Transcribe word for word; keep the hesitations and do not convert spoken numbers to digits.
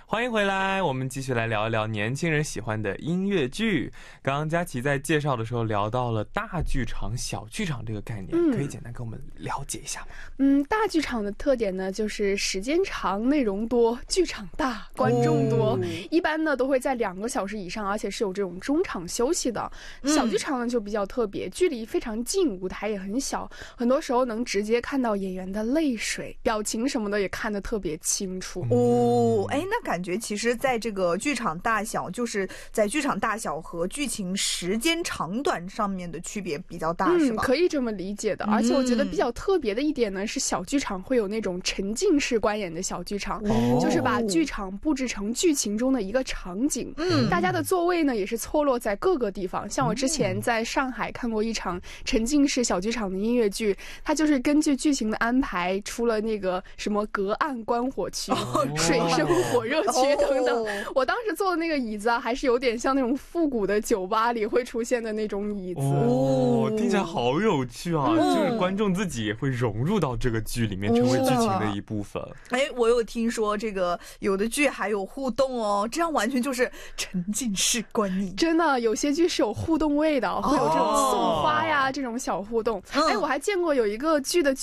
欢迎回来，我们继续来聊一聊年轻人喜欢的音乐剧。刚刚佳琪在介绍的时候聊到了大剧场、小剧场这个概念，嗯、可以简单跟我们了解一下吗？ 嗯，大剧场的特点呢，就是时间长、内容多、剧场大、观众多，哦、一般呢都会在两个小时以上，而且是有这种中场休息的。小剧场呢就比较特别，距离非常近，舞台也很小，很多时候能直接看到演员的泪水、表情什么的，也看得特别清楚。 哦，哎，那感觉其实在这个剧场大小，就是在剧场大小和剧情时间长短上面的区别比较大，是吧？ 嗯，可以这么理解的。而且我觉得比较特别的一点呢，是小剧场会有那种沉浸式观演的小剧场，哦、就是把剧场布置成剧情中的一个场景。嗯，大家的座位呢也是错落在各个地方。像我之前在上海看过一场沉浸式小剧场的音乐剧，它就是根据剧情的安排出了那个什么隔岸观火区、哦、水深火热区等等。哦、我当时坐的那个椅子啊，还是有点像那种复古的酒吧里会出现的那种椅子。 哦，听起来好有趣啊！嗯、就是观众自己也会融入到这个剧里面，成为剧情的一部分。 哎、哦，我有听说这个有的剧还有互动哦，这样完全就是沉浸式观影。 真的，有些剧是有互动位的，会有这种送花呀、哦、这种小互动。哎、嗯，我还见过有一个剧的